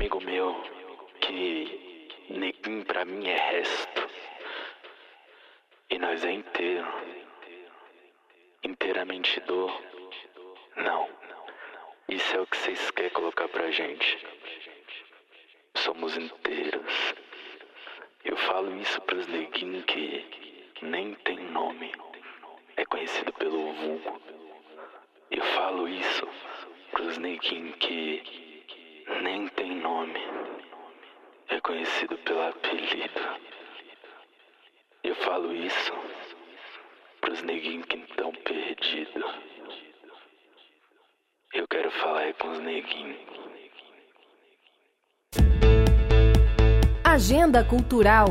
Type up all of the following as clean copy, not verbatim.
amigo meu que neguinho pra mim é resto. E nós é inteiro. Inteiramente dor. Não. Isso é o que vocês querem colocar pra gente. Somos inteiros. Eu falo isso pros neguinhos que nem tem nome. É conhecido pelo vulgo. Eu falo isso pros neguinhos que nem tem nome. É conhecido pelo apelido. Eu falo isso pros neguinhos que estão perdidos. Eu quero falar com os neguinhos. Agenda Cultural.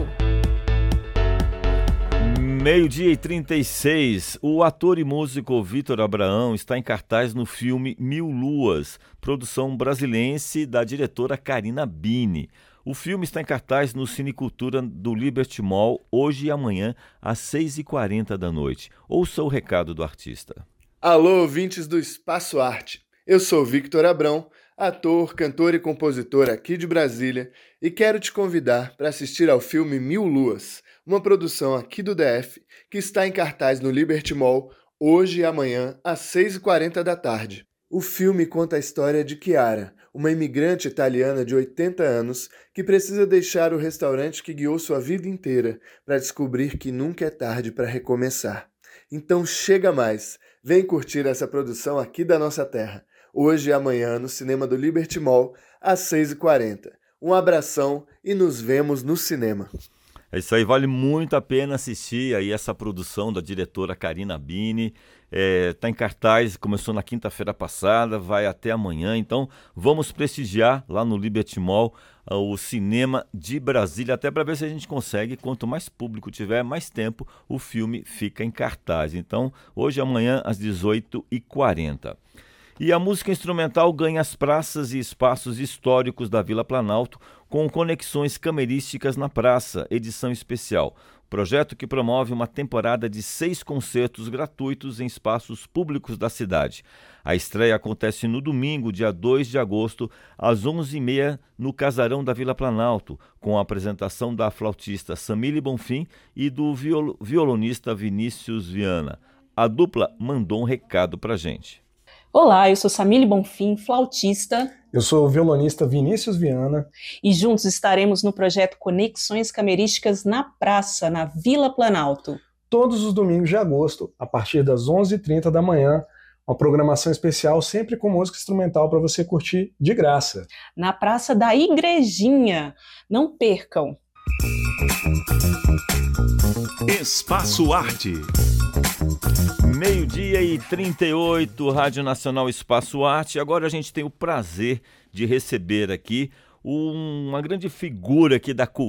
12h36, o ator e músico Vítor Abraão está em cartaz no filme Mil Luas, produção brasilense da diretora Carina Bini. O filme está em cartaz no Cinecultura do Liberty Mall hoje e amanhã às 6h40 da noite. Ouça o recado do artista. Alô, ouvintes do Espaço Arte. Eu sou Vítor Abrão, ator, cantor e compositor aqui de Brasília, e quero te convidar para assistir ao filme Mil Luas, uma produção aqui do DF, que está em cartaz no Liberty Mall hoje e amanhã às 6h40 da tarde. O filme conta a história de Chiara, uma imigrante italiana de 80 anos que precisa deixar o restaurante que guiou sua vida inteira para descobrir que nunca é tarde para recomeçar. Então chega mais, vem curtir essa produção aqui da nossa terra, hoje e amanhã no cinema do Liberty Mall às 6h40. Um abração e nos vemos no cinema. É isso aí, vale muito a pena assistir aí essa produção da diretora Carina Bini. Está em cartaz, começou na quinta-feira passada, vai até amanhã. Então vamos prestigiar lá no Liberty Mall o cinema de Brasília, até para ver se a gente consegue, quanto mais público tiver, mais tempo o filme fica em cartaz. Então hoje e amanhã às 18h40. E a música instrumental ganha as praças e espaços históricos da Vila Planalto com conexões camerísticas na praça, edição especial. Projeto que promove uma temporada de 6 concertos gratuitos em espaços públicos da cidade. A estreia acontece no domingo, dia 2 de agosto, às 11h30, no Casarão da Vila Planalto, com a apresentação da flautista Samile Bonfim e do violonista Vinícius Viana. A dupla mandou um recado pra gente. Olá, eu sou Samile Bonfim, flautista. Eu sou o violonista Vinícius Viana. E juntos estaremos no projeto Conexões Camerísticas na Praça, na Vila Planalto. Todos os domingos de agosto, a partir das 11h30 da manhã, uma programação especial sempre com música instrumental para você curtir de graça. Na Praça da Igrejinha. Não percam! Espaço Arte. 12h38, Rádio Nacional Espaço Arte. Agora a gente tem o prazer de receber aqui uma grande figura aqui da cultura